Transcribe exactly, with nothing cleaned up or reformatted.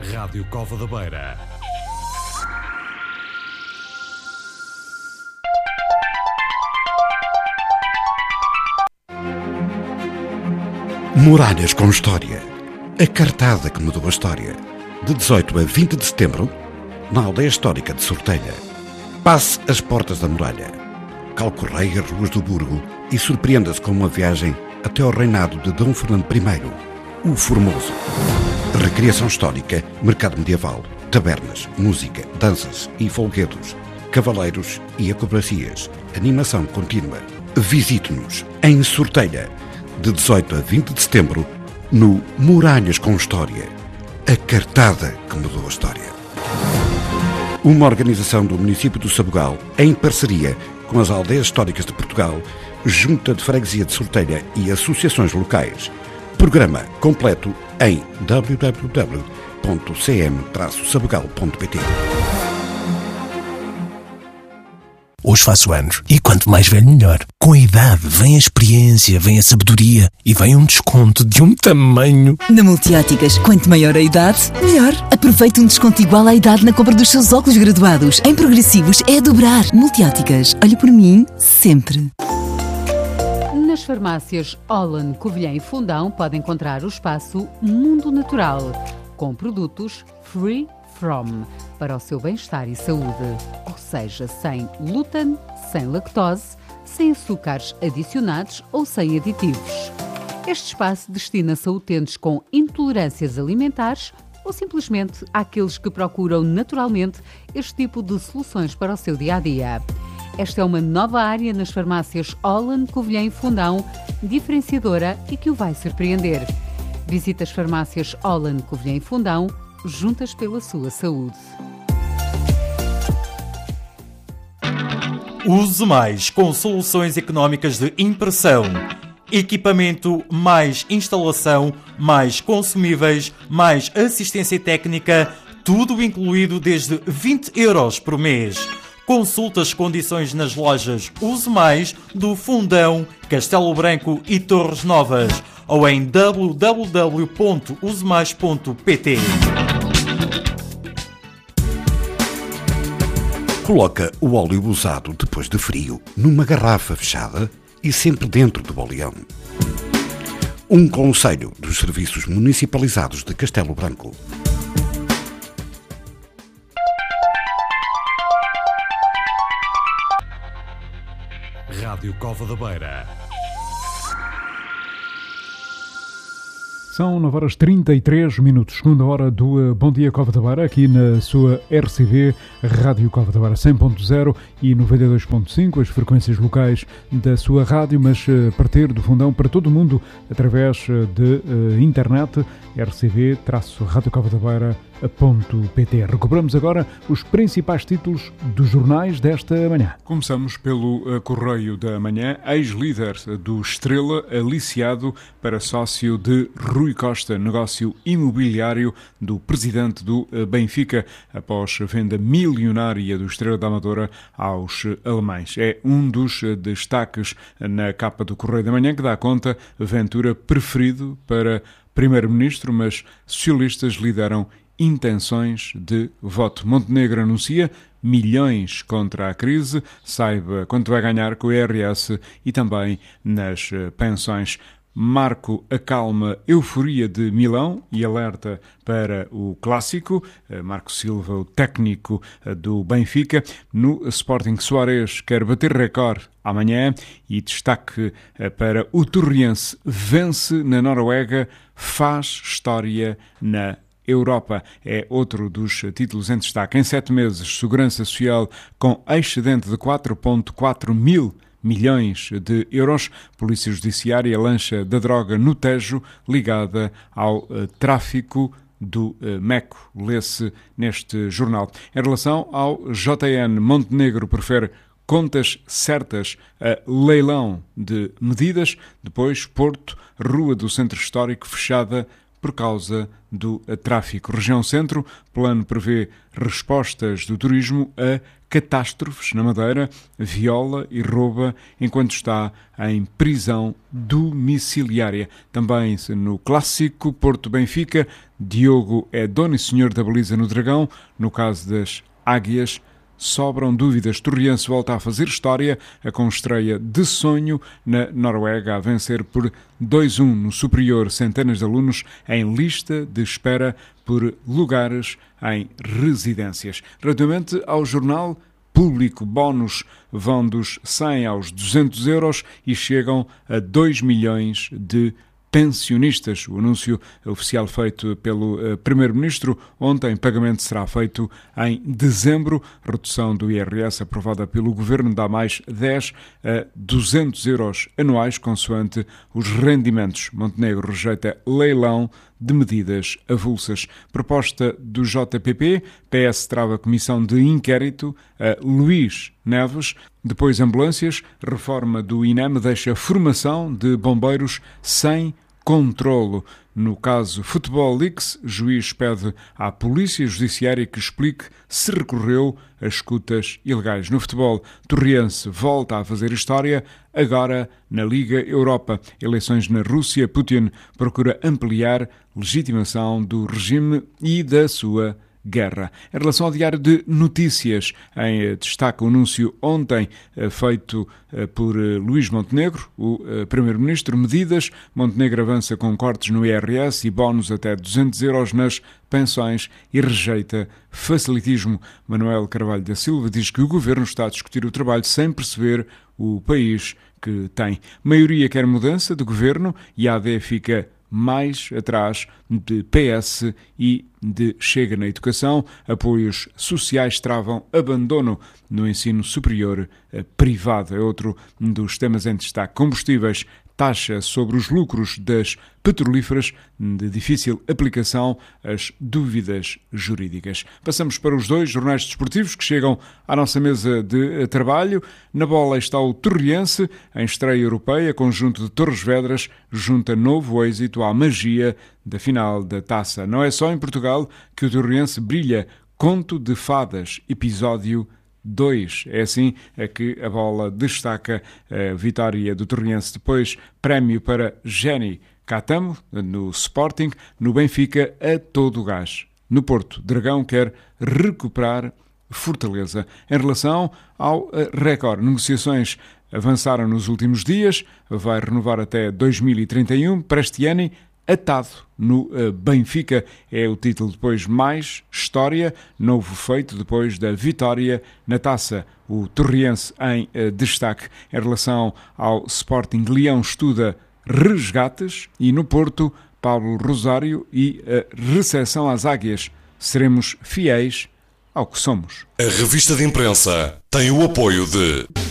Rádio Cova da Beira. Muralhas com História. A cartada que mudou a história. De dezoito a vinte de setembro, na aldeia histórica de Sortelha. Passe as portas da muralha. Calcorreie as ruas do Burgo e surpreenda-se com uma viagem até ao reinado de Dom Fernando I, o Formoso. Recriação histórica, mercado medieval, tabernas, música, danças e folguedos, cavaleiros e acrobacias, animação contínua. Visite-nos em Sortelha, de dezoito a vinte de setembro, no Muralhas com História. A cartada que mudou a história. Uma organização do município do Sabugal, em parceria com as aldeias históricas de Portugal, Junta de Freguesia de Sortelha e associações locais. Programa completo em w w w ponto c m traço sabugal ponto p t. Hoje faço anos e quanto mais velho melhor. Com a idade vem a experiência, vem a sabedoria e vem um desconto de um tamanho. Na Multióticas, quanto maior a idade, melhor. Aproveite um desconto igual à idade na compra dos seus óculos graduados. Em progressivos é a dobrar. Multióticas, olhe por mim sempre. Nas farmácias Holland, Covilhã e Fundão pode encontrar o espaço Mundo Natural, com produtos Free From, para o seu bem-estar e saúde. Ou seja, sem glúten, sem lactose, sem açúcares adicionados ou sem aditivos. Este espaço destina-se a utentes com intolerâncias alimentares ou simplesmente àqueles que procuram naturalmente este tipo de soluções para o seu dia-a-dia. Esta é uma nova área nas farmácias Holland, Covilhã e Fundão, diferenciadora e que o vai surpreender. Visite as farmácias Holland, Covilhã e Fundão, juntas pela sua saúde. Use mais com soluções económicas de impressão. Equipamento mais instalação, mais consumíveis, mais assistência técnica, tudo incluído desde vinte euros por mês. Consulte as condições nas lojas Use Mais do Fundão, Castelo Branco e Torres Novas ou em w w w ponto use mais ponto p t. Coloca o óleo usado depois de frio numa garrafa fechada e sempre dentro do boleão. Um conselho dos serviços municipalizados de Castelo Branco. Rádio Cova da Beira. São nove horas e trinta e três minutos, segunda hora do Bom Dia Cova da Beira, aqui na sua R C V, Rádio Cova da Beira cem ponto zero e noventa e dois ponto cinco, as frequências locais da sua rádio, mas a partir do Fundão para todo o mundo, através de uh, internet, r c v rádio cova da beira ponto p t. Recuperamos agora os principais títulos dos jornais desta manhã. Começamos pelo uh, Correio da Manhã. Ex-líder do Estrela aliciado para sócio de Rui Costa, negócio imobiliário do presidente do uh, Benfica, após a venda milionária do Estrela da Amadora aos uh, alemães. É um dos uh, destaques na capa do Correio da Manhã, que dá conta Ventura preferido para primeiro-ministro, mas socialistas lideram intenções de voto. Montenegro anuncia milhões contra a crise, saiba quanto vai ganhar com o I R S e também nas pensões. Marco acalma euforia de Milão e alerta para o clássico. Marco Silva, o técnico do Benfica. No Sporting, Soares quer bater recorde amanhã e destaque para o Torriense. Vence na Noruega, faz história na Europa. É outro dos títulos em destaque. Em sete meses, Segurança Social com excedente de quatro vírgula quatro mil milhões de euros. Polícia Judiciária lancha da droga no Tejo, ligada ao uh, tráfico do uh, Meco. Lê-se neste jornal. Em relação ao J N, Montenegro prefere contas certas a leilão de medidas. Depois, Porto, Rua do Centro Histórico fechada por causa do tráfico. Região Centro, plano prevê respostas do turismo a catástrofes na Madeira, viola e rouba enquanto está em prisão domiciliária. Também no clássico Porto-Benfica, Diogo é dono e senhor da baliza no Dragão. No caso das Águias, sobram dúvidas. Torriense volta a fazer história, com estreia de sonho na Noruega, a vencer por dois a um no Superior, centenas de alunos em lista de espera por lugares em residências. Relativamente ao jornal Público, bónus vão dos cem aos duzentos euros e chegam a dois milhões de pensionistas. O anúncio oficial feito pelo uh, Primeiro-Ministro ontem, pagamento será feito em dezembro, redução do I R S aprovada pelo Governo dá mais dez a duzentos euros anuais, consoante os rendimentos. Montenegro rejeita leilão de medidas avulsas. Proposta do J P P, P S trava comissão de inquérito a Luís Neves. Depois ambulâncias, reforma do I N E M deixa formação de bombeiros sem controlo. No caso Futebol Leaks, juiz pede à Polícia Judiciária que explique se recorreu a escutas ilegais. No futebol, Torriense volta a fazer história, agora na Liga Europa. Eleições na Rússia, Putin procura ampliar legitimação do regime e da sua guerra. Em relação ao Diário de Notícias, em destaque o anúncio ontem feito por Luís Montenegro, o Primeiro-Ministro, medidas. Montenegro avança com cortes no I R S e bónus até duzentos euros nas pensões e rejeita facilitismo. Manuel Carvalho da Silva diz que o Governo está a discutir o trabalho sem perceber o país que tem. Maioria quer mudança de Governo e a AD fica mais atrás de P S e de Chega na educação. Apoios sociais travam abandono no ensino superior privado. É outro dos temas em destaque. Combustíveis, taxa sobre os lucros das petrolíferas, de difícil aplicação, as dúvidas jurídicas. Passamos para os dois jornais desportivos que chegam à nossa mesa de trabalho. Na bola está o Torriense, em estreia europeia, conjunto de Torres Vedras, junta novo êxito à magia da final da Taça. Não é só em Portugal que o Torriense brilha. Conto de Fadas, episódio dois. É assim é que a bola destaca a vitória do Torriense. Depois, prémio para Jenny Catamo, no Sporting. No Benfica, a todo o gás. No Porto, Dragão quer recuperar Fortaleza. Em relação ao Record, negociações avançaram nos últimos dias. Vai renovar até dois mil e trinta e um. Prestiani atado no uh, Benfica. É o título depois mais história, novo feito depois da vitória na Taça. O Torriense em uh, destaque. Em relação ao Sporting, Leão estuda resgates e no Porto, Paulo Rosário e a recepção às Águias. Seremos fiéis ao que somos. A revista de imprensa tem o apoio de